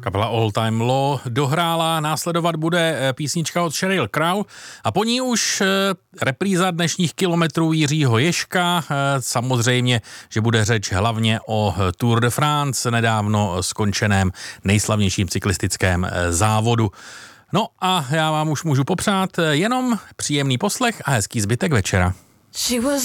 Kapela All Time Low dohrála, následovat bude písnička od Sheryl Crow a po ní už repríza dnešních kilometrů Jiřího Ježka. Samozřejmě, že bude řeč hlavně o Tour de France, nedávno skončeném nejslavnějším cyklistickém závodu. No a já vám už můžu popřát jenom příjemný poslech a hezký zbytek večera.